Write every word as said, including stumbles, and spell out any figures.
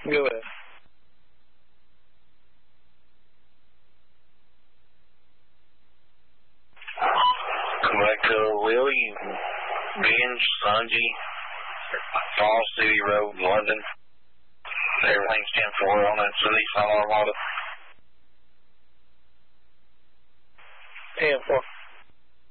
Go ahead. Quebec Willie, Binge, Sunji, Fall City Road, London. Everything's ten four on that City Armada. ten four.